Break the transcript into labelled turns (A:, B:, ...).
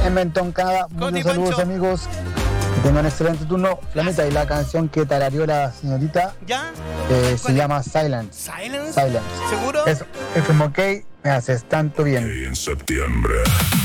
A: en Mentón, Canadá. Muchos saludos,
B: Pancho.
A: amigos. Que tengan un excelente turno. Flamita, y la canción que tarareó la señorita
B: ¿Ya?
A: se
B: ¿Cuál es?
A: llama Silence.
B: ¿Silence?
A: Silence.
B: ¿Seguro?
A: Eso, FMK, me haces tanto bien.
C: En septiembre.